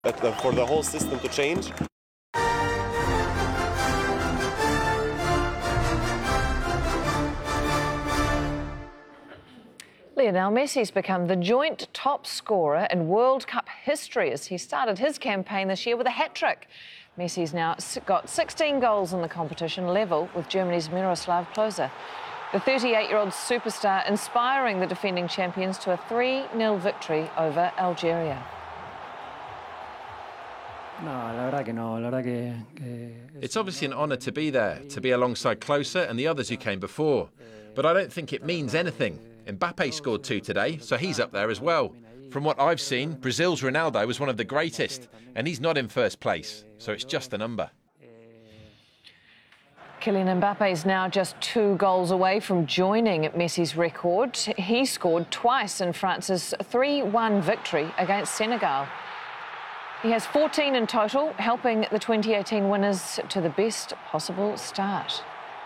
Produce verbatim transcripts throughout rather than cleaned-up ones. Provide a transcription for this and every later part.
But the, for the whole system to change. Lionel Messi's become the joint top scorer in World Cup history as he started his campaign this year with a hat-trick. Messi's now got sixteen goals in the competition, level with Germany's Miroslav Klose. The thirty-eight-year-old superstar inspiring the defending champions to a three nil victory over Algeria. It's obviously an honour to be there, to be alongside Klose and the others who came before. But I don't think it means anything. Mbappe scored two today, so he's up there as well. From what I've seen, Brazil's Ronaldo was one of the greatest, and he's not in first place, so it's just a number. Kylian Mbappe is now just two goals away from joining Messi's record. He scored twice in France's three one victory against Senegal. He has fourteen in total, helping the twenty eighteen winners to the best possible start.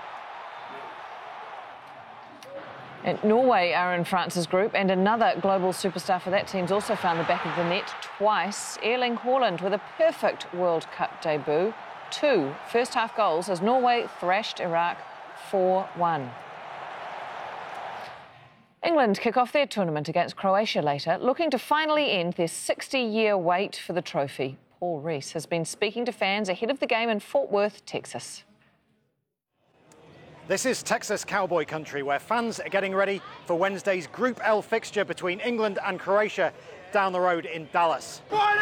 And Norway are in France's group, and another global superstar for that team's also found the back of the net twice. Erling Haaland with a perfect World Cup debut. Two first-half goals as Norway thrashed Iraq four one. England kick off their tournament against Croatia later, looking to finally end their sixty-year wait for the trophy. Paul Rees has been speaking to fans ahead of the game in Fort Worth, Texas. This is Texas Cowboy country, where fans are getting ready for Wednesday's Group L fixture between England and Croatia down the road in Dallas.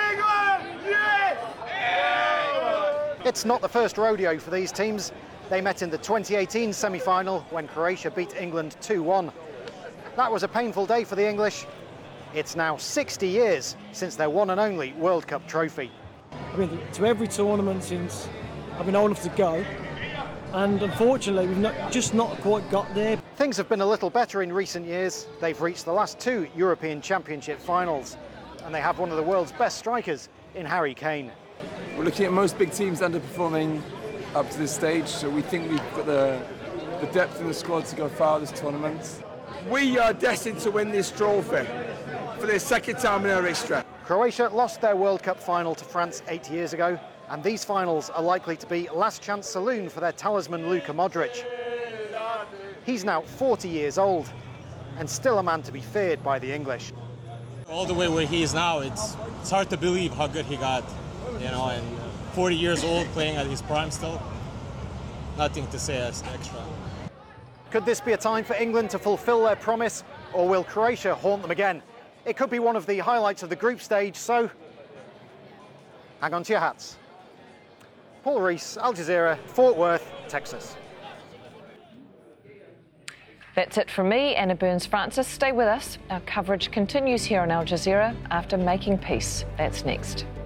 It's not the first rodeo for these teams. They met in the twenty eighteen semi-final when Croatia beat England two one. That was a painful day for the English. It's now sixty years since their one and only World Cup trophy. I've been to every tournament since I've been old enough to go. And unfortunately, we've not, just not quite got there. Things have been a little better in recent years. They've reached the last two European Championship finals, and they have one of the world's best strikers in Harry Kane. We're looking at most big teams underperforming up to this stage, so we think we've got the, the depth in the squad to go far this tournament. We are destined to win this trophy for the second time in our history. Croatia lost their World Cup final to France eight years ago. And these finals are likely to be last chance saloon for their talisman Luka Modric. He's now forty years old and still a man to be feared by the English. All the way where he is now, it's it's hard to believe how good he got, you know, and forty years old playing at his prime still. Nothing to say as extra. Could this be a time for England to fulfil their promise, or will Croatia haunt them again? It could be one of the highlights of the group stage, so hang on to your hats. Paul Rees, Al Jazeera, Fort Worth, Texas. That's it from me, Anna Burns-Francis. Stay with us. Our coverage continues here on Al Jazeera after Making Peace. That's next.